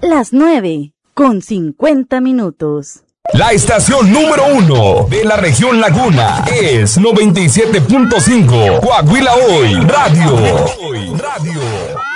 Las 9:50. La estación número 1 de la región Laguna es 97.5 Coahuila Hoy Radio.